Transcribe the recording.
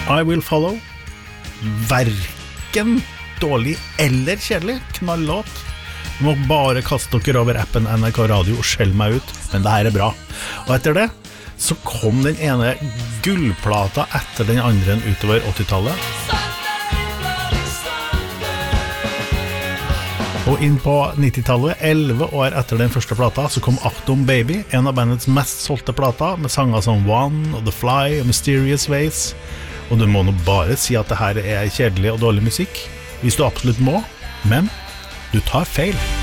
I Will Follow. Verken dårlig eller kjedelig. Knalllåt. Du må bare kaste dere over appen NRK Radio og skjell meg ut, men det her bra. Og etter det så kom den ene gullplata etter den andre utover 80-tallet. Og inn på 90-tallet, 11 år etter den første plata, så kom Achtung Baby, en av bandets mest solgte plata, med sanger som One, og The Fly, og Mysterious Ways. Og du må nå bare si at det her kjedelig og dårlig musikk, hvis du absolutt må, men du tar feil.